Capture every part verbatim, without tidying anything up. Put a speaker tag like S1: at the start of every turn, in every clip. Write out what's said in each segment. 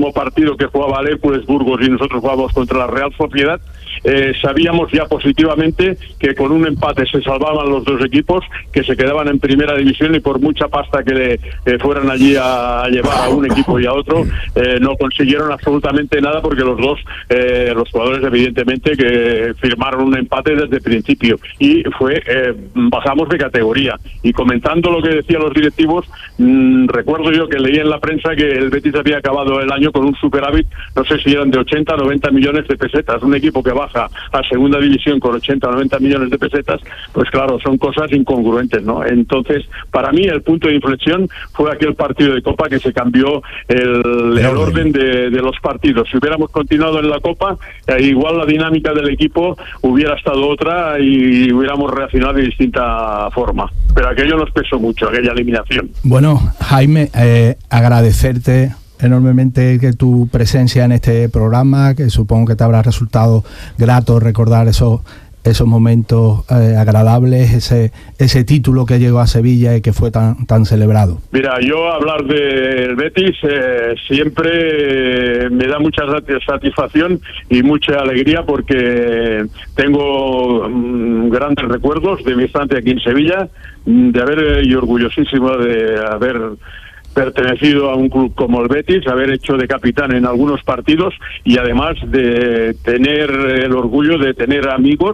S1: último partido que jugaba el Hércules Burgos y nosotros jugábamos contra la Real Sociedad, eh, sabíamos ya positivamente que con un empate se salvaban los dos equipos, que se quedaban en primera división, y por mucha pasta que le eh, fueran allí a, a llevar a un equipo y a otro, eh, no consiguieron absolutamente nada, porque los dos, eh, los jugadores evidentemente que firmaron un empate desde el principio, y fue eh, bajamos de categoría. Y comentando lo que decían los directivos, mmm, recuerdo yo que leí en la prensa que el Betis había acabado el año con un superávit, no sé si eran de ochenta, noventa millones de pesetas. Un equipo que baja a segunda división con ochenta, noventa millones de pesetas, pues claro, son cosas incongruentes, ¿no? Entonces, para mí el punto de inflexión fue aquel partido de Copa, que se cambió el, el orden de, de los partidos. Si hubiéramos continuado en la Copa, eh, igual la dinámica del equipo hubiera estado otra y hubiéramos reaccionado de distinta forma. Pero aquello nos pesó mucho, aquella eliminación.
S2: Bueno, Jaime, eh, agradecerte enormemente que tu presencia en este programa, que supongo que te habrá resultado grato recordar esos esos momentos eh, agradables, ese ese título que llegó a Sevilla y que fue tan tan celebrado.
S1: Mira, yo hablar del Betis eh, siempre me da mucha satisfacción y mucha alegría, porque tengo mm, grandes recuerdos de mi estancia aquí en Sevilla, de haber, y orgullosísimo de haber pertenecido a un club como el Betis, haber hecho de capitán en algunos partidos, y además de tener el orgullo de tener amigos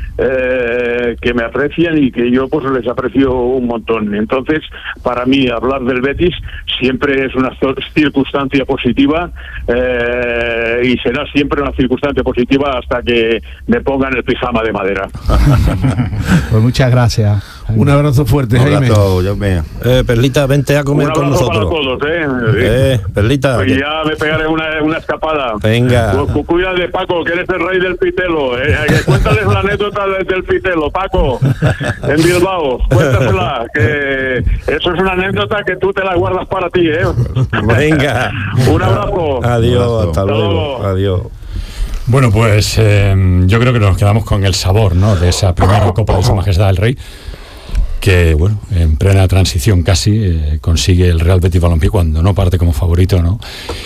S1: eh, que me aprecian y que yo pues les aprecio un montón. Entonces, para mí hablar del Betis siempre es una circunstancia positiva, eh, y será siempre una circunstancia positiva hasta que me pongan el pijama de madera.
S2: Pues muchas gracias.
S3: Un abrazo fuerte,
S4: Un
S3: Jaime.
S4: abrazo, yo me...
S5: Eh, Perlita, vente a comer
S1: Un
S5: con
S1: abrazo
S5: nosotros.
S1: para todos, ¿eh?
S5: Eh, Perlita.
S1: Pues ya me pegaré una, una escapada.
S5: Venga.
S1: Cu- Cuídate, Paco, que eres el rey del pitelo. Eh, cuéntales la anécdota del, del pitelo, Paco, en Bilbao. Cuéntasela, que eso es una anécdota que tú te la guardas para ti, ¿eh?
S5: Venga.
S1: Un abrazo.
S5: Adiós, hasta
S1: Hasta
S5: luego.
S1: luego.
S5: Adiós.
S6: Bueno, pues eh, yo creo que nos quedamos con el sabor, ¿no?, de esa primera Copa de Su Majestad el Rey, que, bueno, en plena transición casi eh, consigue el Real Betis Balompié, cuando no parte como favorito, ¿no?,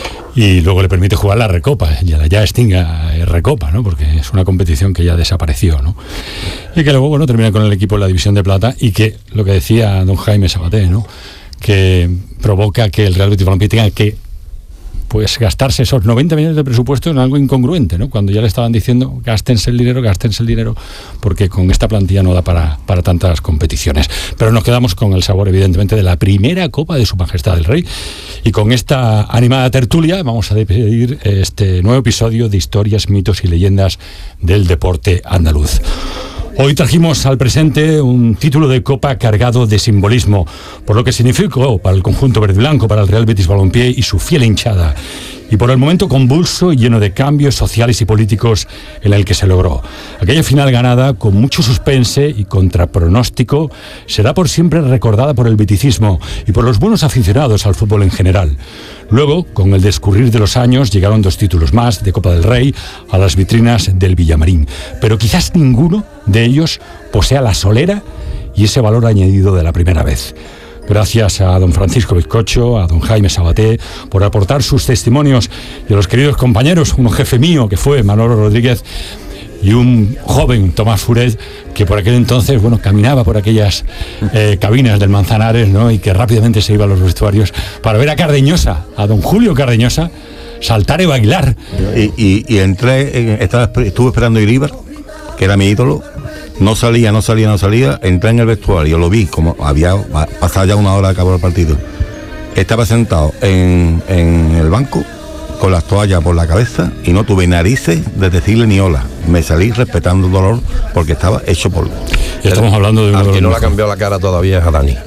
S6: y luego le permite jugar la Recopa, ya la ya extinga Recopa, ¿no?, porque es una competición que ya desapareció, ¿no?, y que luego, bueno, termina con el equipo en la División de Plata, y que, lo que decía don Jaime Sabaté, ¿no?, que provoca que el Real Betis Balompié tenga que pues gastarse esos noventa millones de presupuesto en algo incongruente, ¿no?, cuando ya le estaban diciendo gástense el dinero, gástense el dinero, porque con esta plantilla no da para, para tantas competiciones. Pero nos quedamos con el sabor, evidentemente, de la primera Copa de Su Majestad el Rey, y con esta animada tertulia vamos a despedir este nuevo episodio de Historias, Mitos y Leyendas del Deporte Andaluz. Hoy trajimos al presente un título de Copa cargado de simbolismo, por lo que significó para el conjunto verde y blanco, para el Real Betis Balompié y su fiel hinchada, y por el momento convulso y lleno de cambios sociales y políticos en el que se logró. Aquella final ganada con mucho suspense y contra pronóstico será por siempre recordada por el beticismo y por los buenos aficionados al fútbol en general. Luego, con el discurrir de los años, llegaron dos títulos más de Copa del Rey a las vitrinas del Villamarín, pero quizás ninguno de ellos posea la solera y ese valor añadido de la primera vez. Gracias a don Francisco Bizcocho, a don Jaime Sabaté, por aportar sus testimonios, y a los queridos compañeros, un jefe mío que fue Manolo Rodríguez, y un joven Tomás Furet, que por aquel entonces, bueno, caminaba por aquellas eh, cabinas del Manzanares, ¿no?, y que rápidamente se iba a los vestuarios para ver a Cardeñosa, a don Julio Cardeñosa, saltar y bailar.
S4: Y, y, y entré, en, estaba, estuve esperando a Iríbar, que era mi ídolo. No salía, no salía, no salía. Entré en el vestuario, lo vi, como había pasado ya una hora de acabar el partido. Estaba sentado en, en el banco con las toallas por la cabeza y no tuve narices de decirle ni hola. Me salí respetando el dolor porque estaba hecho polvo.
S6: Ya estamos hablando de uno
S5: Al
S6: de
S5: que
S6: los
S5: no le ha cambiado la cara todavía es a Dani.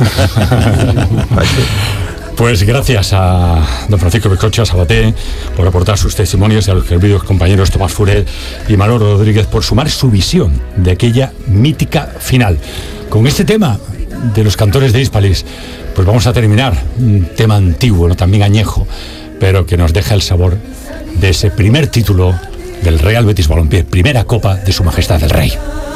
S6: Pues gracias a don Francisco Bizcocho, a Sabaté, por aportar sus testimonios, y a los queridos compañeros Tomás Furet y Manolo Rodríguez por sumar su visión de aquella mítica final. Con este tema de los cantores de Hispalis, pues vamos a terminar un tema antiguo, ¿no?, también añejo, pero que nos deja el sabor de ese primer título del Real Betis Balompié, primera Copa de Su Majestad el Rey.